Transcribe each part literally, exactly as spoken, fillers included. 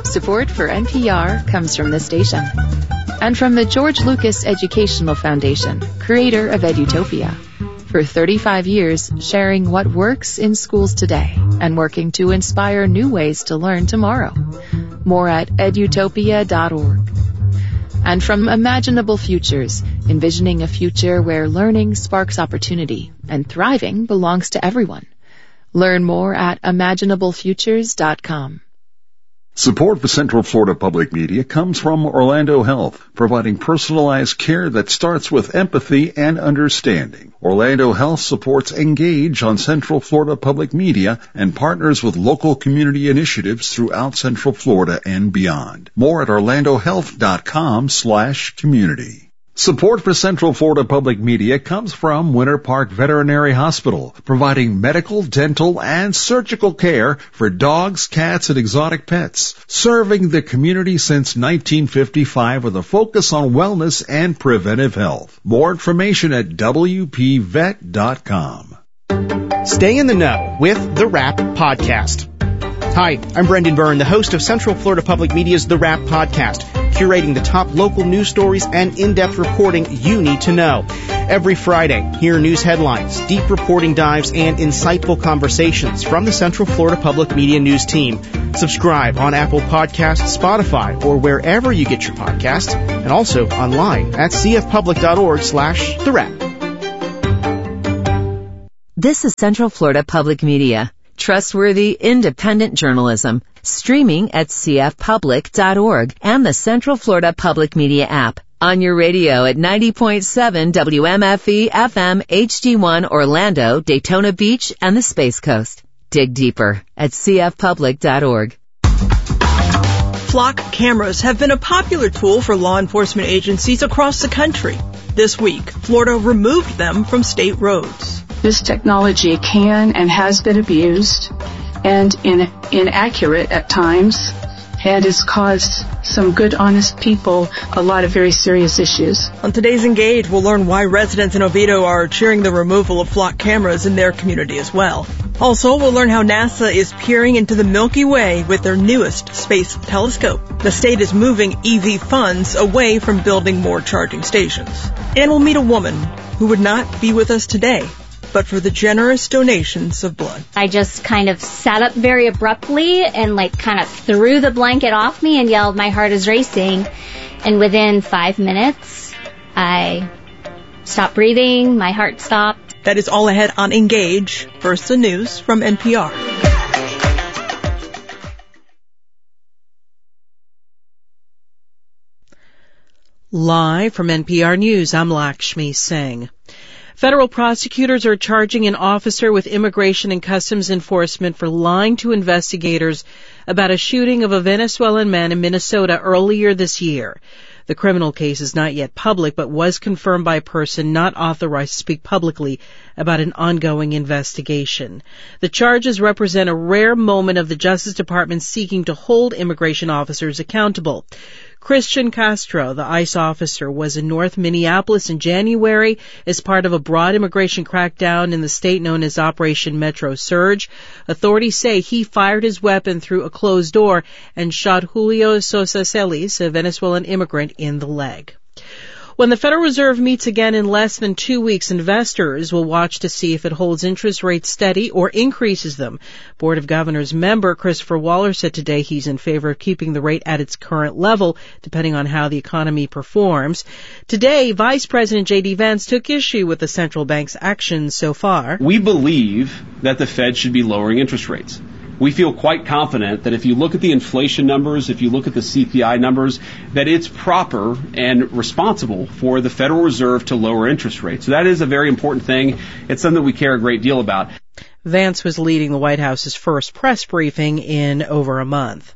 Support for N P R comes from this station and from the George Lucas Educational Foundation, creator of Edutopia. For thirty-five years, sharing what works in schools today and working to inspire new ways to learn tomorrow. More at edutopia dot org. And from Imaginable Futures, envisioning a future where learning sparks opportunity and thriving belongs to everyone. Learn more at imaginable futures dot com. Support for Central Florida Public Media comes from Orlando Health, providing personalized care that starts with empathy and understanding. Orlando Health supports Engage on Central Florida Public Media and partners with local community initiatives throughout Central Florida and beyond. More at orlando health dot com slash community. Support for Central Florida Public Media comes from Winter Park Veterinary Hospital, providing medical, dental, and surgical care for dogs, cats, and exotic pets, serving the community since nineteen fifty-five with a focus on wellness and preventive health. More information at w p vet dot com. Stay in the know with The Wrap Podcast. Hi, I'm Brendan Byrne, the host of Central Florida Public Media's The Wrap Podcast, curating the top local news stories and in-depth reporting you need to know. Every Friday, hear news headlines, deep reporting dives, and insightful conversations from the Central Florida Public Media News team. Subscribe on Apple Podcasts, Spotify, or wherever you get your podcasts, and also online at c f public dot org slash the wrap. This is Central Florida Public Media. Trustworthy, independent journalism, streaming at c f public dot org and the Central Florida Public Media app. On your radio at ninety point seven W M F E F M H D one Orlando, Daytona Beach, and the Space Coast. Dig deeper at c f public dot org. Flock cameras have been a popular tool for law enforcement agencies across the country. This week, Florida removed them from state roads. This technology can and has been abused and in, inaccurate at times, and has caused some good, honest people a lot of very serious issues. On today's Engage, we'll learn why residents in Oviedo are cheering the removal of flock cameras in their community as well. Also, we'll learn how NASA is peering into the Milky Way with their newest space telescope. The state is moving E V funds away from building more charging stations. And we'll meet a woman who would not be with us today but for the generous donations of blood. I just kind of sat up very abruptly and like kind of threw the blanket off me and yelled, "My heart is racing." And within five minutes, I stopped breathing, my heart stopped. That is all ahead on Engage. First, the news from N P R. Live from N P R News, I'm Lakshmi Singh. Federal prosecutors are charging an officer with Immigration and Customs Enforcement for lying to investigators about a shooting of a Venezuelan man in Minnesota earlier this year. The criminal case is not yet public, but was confirmed by a person not authorized to speak publicly about an ongoing investigation. The charges represent a rare moment of the Justice Department seeking to hold immigration officers accountable. Christian Castro, the ICE officer, was in North Minneapolis in January as part of a broad immigration crackdown in the state known as Operation Metro Surge. Authorities say he fired his weapon through a closed door and shot Julio Sosa Celis, a Venezuelan immigrant, in the leg. When the Federal Reserve meets again in less than two weeks, investors will watch to see if it holds interest rates steady or increases them. Board of Governors member Christopher Waller said today he's in favor of keeping the rate at its current level, depending on how the economy performs. Today, Vice President J D Vance took issue with the central bank's actions so far. We believe that the Fed should be lowering interest rates. We feel quite confident that if you look at the inflation numbers, if you look at the C P I numbers, that it's proper and responsible for the Federal Reserve to lower interest rates. So that is a very important thing. It's something that we care a great deal about. Vance was leading the White House's first press briefing in over a month.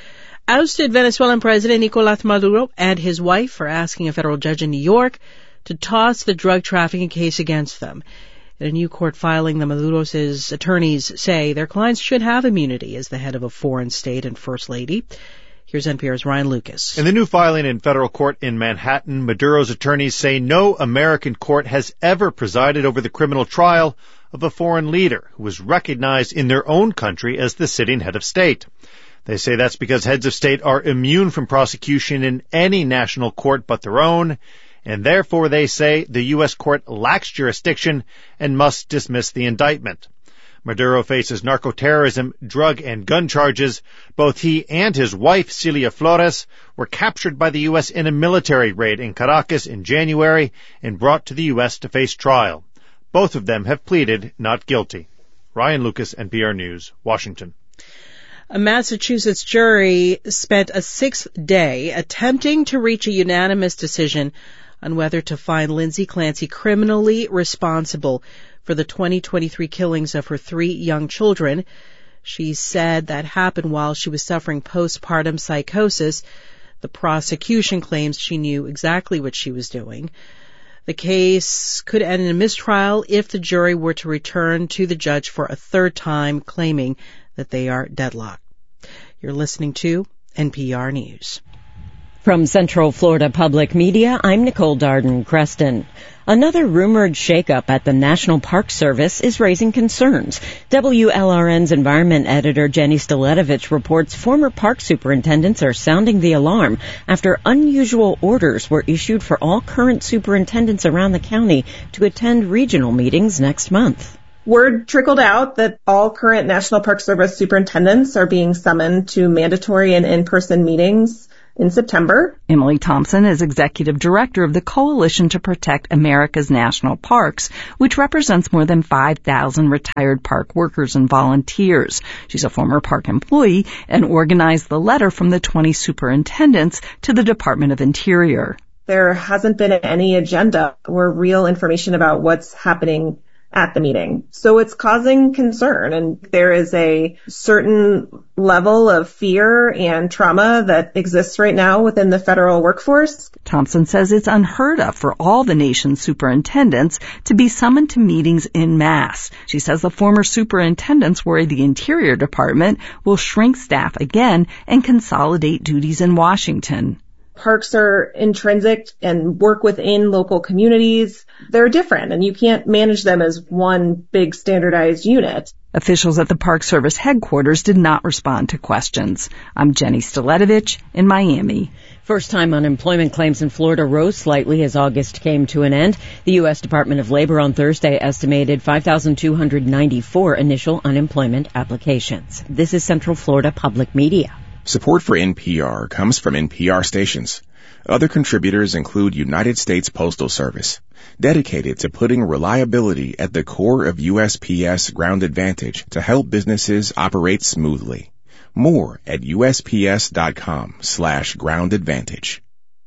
Ousted Venezuelan President Nicolás Maduro and his wife for asking a federal judge in New York to toss the drug trafficking case against them. In a new court filing, the Maduro's attorneys say their clients should have immunity as the head of a foreign state and first lady. Here's N P R's Ryan Lucas. In the new filing in federal court in Manhattan, Maduro's attorneys say no American court has ever presided over the criminal trial of a foreign leader who was recognized in their own country as the sitting head of state. They say that's because heads of state are immune from prosecution in any national court but their own, and therefore they say the U S court lacks jurisdiction and must dismiss the indictment. Maduro faces narco-terrorism, drug and gun charges. Both he and his wife, Celia Flores, were captured by the U S in a military raid in Caracas in January and brought to the U S to face trial. Both of them have pleaded not guilty. Ryan Lucas, N P R News, Washington. A Massachusetts jury spent a sixth day attempting to reach a unanimous decision on whether to find Lindsay Clancy criminally responsible for the twenty twenty-three killings of her three young children. She said that happened while she was suffering postpartum psychosis. The prosecution claims she knew exactly what she was doing. The case could end in a mistrial if the jury were to return to the judge for a third time, claiming that they are deadlocked. You're listening to N P R News. From Central Florida Public Media, I'm Nicole Darden-Creston. Another rumored shakeup at the National Park Service is raising concerns. W L R N's environment editor Jenny Staletovich reports former park superintendents are sounding the alarm after unusual orders were issued for all current superintendents around the county to attend regional meetings next month. Word trickled out that all current National Park Service superintendents are being summoned to mandatory and in-person meetings in September. Emily Thompson is executive director of the Coalition to Protect America's National Parks, which represents more than five thousand retired park workers and volunteers. She's a former park employee and organized the letter from the twenty superintendents to the Department of Interior. There hasn't been any agenda or real information about what's happening at the meeting. So it's causing concern, and there is a certain level of fear and trauma that exists right now within the federal workforce. Thompson says it's unheard of for all the nation's superintendents to be summoned to meetings en masse. She says the former superintendents worry the Interior Department will shrink staff again and consolidate duties in Washington. Parks are intrinsic and work within local communities. They're different, and you can't manage them as one big standardized unit. Officials at the Park Service headquarters did not respond to questions. I'm Jenny Staletovich in Miami. First-time unemployment claims in Florida rose slightly as August came to an end. The U S Department of Labor on Thursday estimated five thousand two hundred ninety-four initial unemployment applications. This is Central Florida Public Media. Support for N P R comes from N P R stations. Other contributors include United States Postal Service, dedicated to putting reliability at the core of U S P S Ground Advantage to help businesses operate smoothly. More at USPS.com slash Ground Advantage.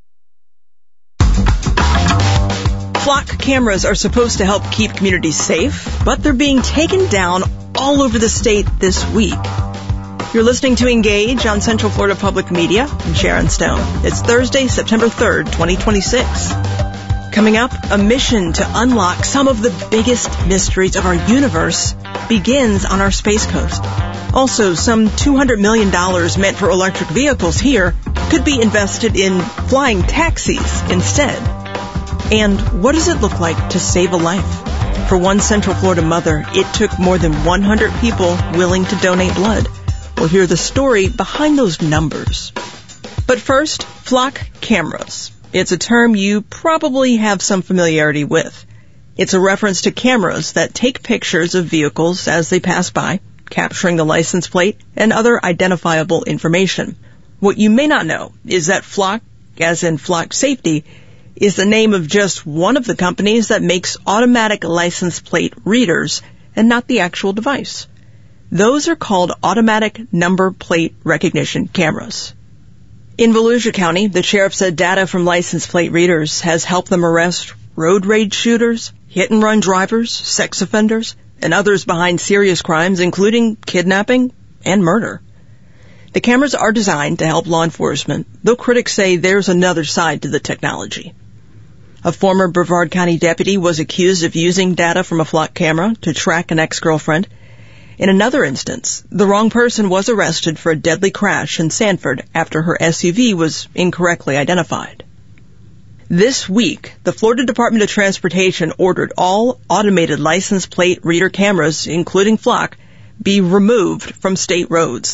Flock cameras are supposed to help keep communities safe, but they're being taken down all over the state this week. You're listening to Engage on Central Florida Public Media. I'm Sharon Stone. It's Thursday, September third, twenty twenty-six. Coming up, a mission to unlock some of the biggest mysteries of our universe begins on our Space Coast. Also, some two hundred million dollars meant for electric vehicles here could be invested in flying taxis instead. And what does it look like to save a life? For one Central Florida mother, it took more than one hundred people willing to donate blood. We'll hear the story behind those numbers. But first, flock cameras. It's a term you probably have some familiarity with. It's a reference to cameras that take pictures of vehicles as they pass by, capturing the license plate and other identifiable information. What you may not know is that Flock, as in Flock Safety, is the name of just one of the companies that makes automatic license plate readers and not the actual device. Those are called automatic number plate recognition cameras. In Volusia County, the sheriff said data from license plate readers has helped them arrest road rage shooters, hit-and-run drivers, sex offenders, and others behind serious crimes, including kidnapping and murder. The cameras are designed to help law enforcement, though critics say there's another side to the technology. A former Brevard County deputy was accused of using data from a Flock camera to track an ex-girlfriend. In another instance, the wrong person was arrested for a deadly crash in Sanford after her S U V was incorrectly identified. This week, the Florida Department of Transportation ordered all automated license plate reader cameras, including Flock, be removed from state roads.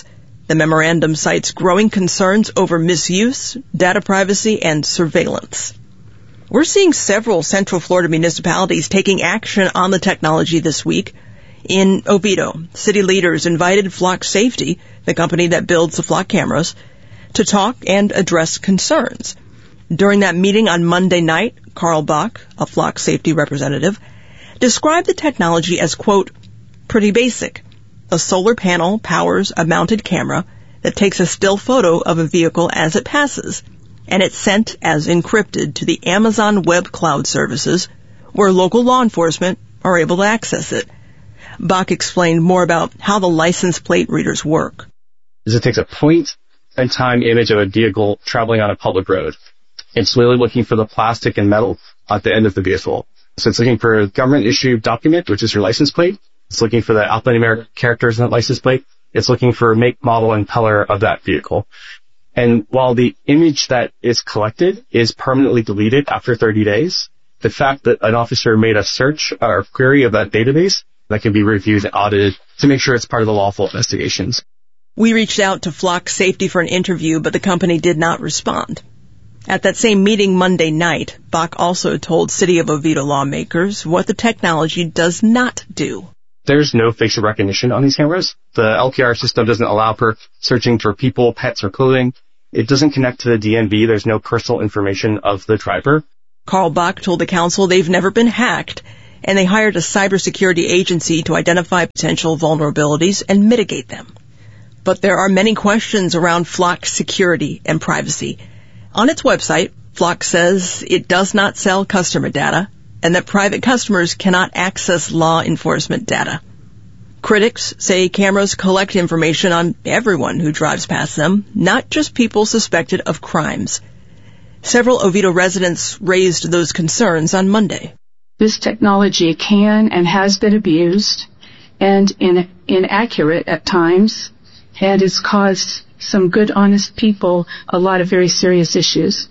The memorandum cites growing concerns over misuse, data privacy, and surveillance. We're seeing several Central Florida municipalities taking action on the technology this week. In Oviedo, city leaders invited Flock Safety, the company that builds the Flock cameras, to talk and address concerns. During that meeting on Monday night, Carl Bach, a Flock Safety representative, described the technology as, quote, pretty basic. A solar panel powers a mounted camera that takes a still photo of a vehicle as it passes, and it's sent as encrypted to the Amazon Web Cloud services, where local law enforcement are able to access it. Bach explained more about how the license plate readers work. It takes a point-in-time image of a vehicle traveling on a public road. It's really looking for the plastic and metal at the end of the vehicle. So it's looking for a government-issued document, which is your license plate. It's looking for the alphanumeric characters in that license plate. It's looking for make, model, and color of that vehicle. And while the image that is collected is permanently deleted after thirty days, the fact that an officer made a search or query of that database that can be reviewed and audited to make sure it's part of the lawful investigations. We reached out to Flock Safety for an interview, but the company did not respond. At that same meeting Monday night, Bach also told City of Oviedo lawmakers what the technology does not do. There's no facial recognition on these cameras. The L P R system doesn't allow for searching for people, pets, or clothing. It doesn't connect to the D M V. There's no personal information of the driver. Carl Bach told the council they've never been hacked, and they hired a cybersecurity agency to identify potential vulnerabilities and mitigate them. But there are many questions around Flock's security and privacy. On its website, Flock says it does not sell customer data and that private customers cannot access law enforcement data. Critics say cameras collect information on everyone who drives past them, not just people suspected of crimes. Several Oviedo residents raised those concerns on Monday. This technology can and has been abused and in, inaccurate at times, and has caused some good, honest people a lot of very serious issues.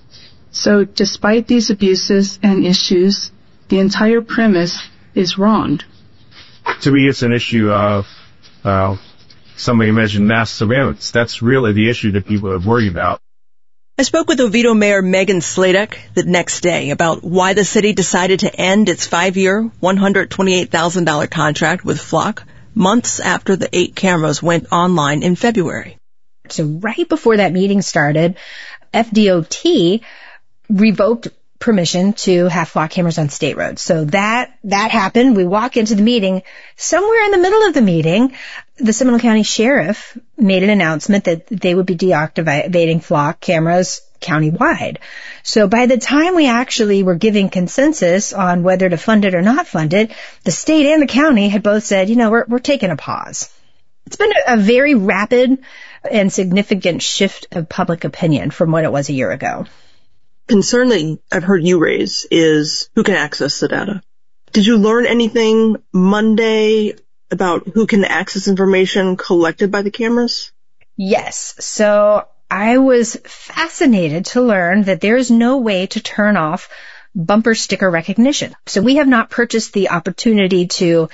So despite these abuses and issues, the entire premise is wrong. To me, it's an issue of, uh, somebody mentioned mass surveillance. That's really the issue that people are worried about. I spoke with Oviedo Mayor Megan Sladek the next day about why the city decided to end its five-year, one hundred twenty-eight thousand dollars contract with Flock months after the eight cameras went online in February. So right before that meeting started, F D O T revoked permission to have Flock cameras on state roads. So that, that happened. We walk into the meeting. Somewhere in the middle of the meeting, the Seminole County Sheriff made an announcement that they would be deactivating Flock cameras countywide. So by the time we actually were giving consensus on whether to fund it or not fund it, the state and the county had both said, you know, we're, we're taking a pause. It's been a, a very rapid and significant shift of public opinion from what it was a year ago. Concern that I've heard you raise is who can access the data. Did you learn anything Monday about who can access information collected by the cameras? Yes. So I was fascinated to learn that there is no way to turn off bumper sticker recognition. So we have not purchased the opportunity to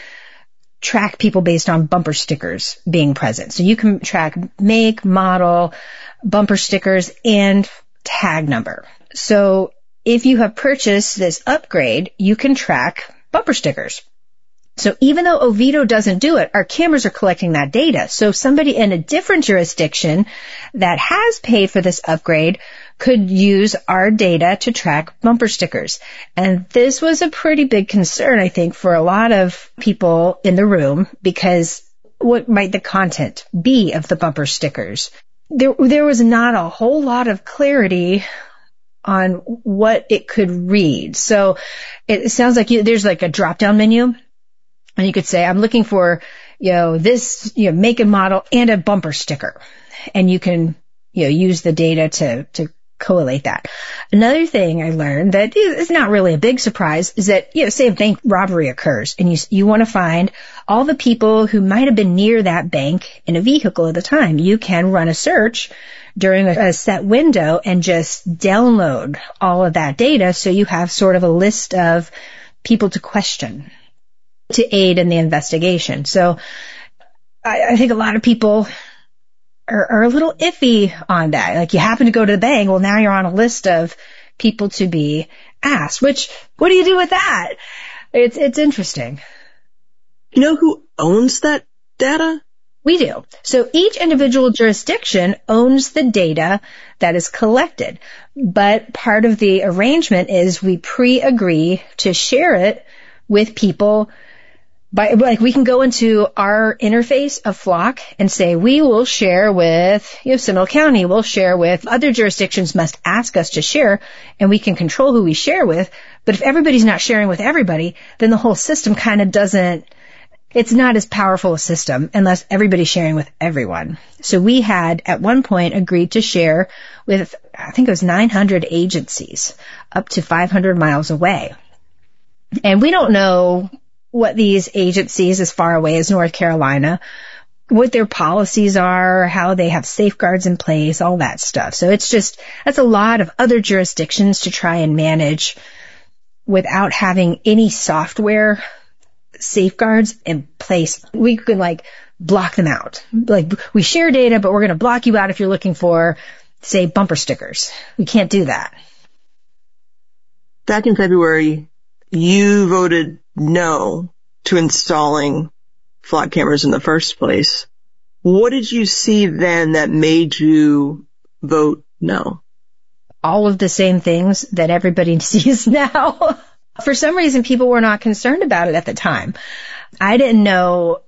track people based on bumper stickers being present. So you can track make, model, bumper stickers, and tag number. So if you have purchased this upgrade, you can track bumper stickers. So even though Oviedo doesn't do it, our cameras are collecting that data. So somebody in a different jurisdiction that has paid for this upgrade could use our data to track bumper stickers. And this was a pretty big concern, I think, for a lot of people in the room, because what might the content be of the bumper stickers? There, there was not a whole lot of clarity on what it could read. So it sounds like you, there's like a drop-down menu, and you could say, I'm looking for, you know, this, you know, make and model and a bumper sticker. And you can, you know, use the data to, to collate that. Another thing I learned that is not really a big surprise is that, you know, say a bank robbery occurs and you, you want to find all the people who might have been near that bank in a vehicle at the time. You can run a search during a, a set window and just download all of that data, so you have sort of a list of people to question to aid in the investigation. So I, I think a lot of people are, are a little iffy on that. Like you happen to go to the bank, well, now you're on a list of people to be asked, which, what do you do with that? It's, it's interesting. You know who owns that data? We do. So each individual jurisdiction owns the data that is collected. But part of the arrangement is we pre-agree to share it with people. By, like we can go into our interface of Flock and say, we will share with, you know, Seminole County, we'll share with, other jurisdictions must ask us to share, and we can control who we share with. But if everybody's not sharing with everybody, then the whole system kind of doesn't, it's not as powerful a system unless everybody's sharing with everyone. So we had at one point agreed to share with, I think it was nine hundred agencies up to five hundred miles away. And we don't know what these agencies as far away as North Carolina, what their policies are, how they have safeguards in place, all that stuff. So it's just, that's a lot of other jurisdictions to try and manage without having any software safeguards in place. We could like block them out. Like we share data, but we're going to block you out if you're looking for, say, bumper stickers. We can't do that. Back in February, you voted no to installing flock cameras in the first place. What did you see then that made you vote no? All of the same things that everybody sees now. For some reason, people were not concerned about it at the time. I didn't know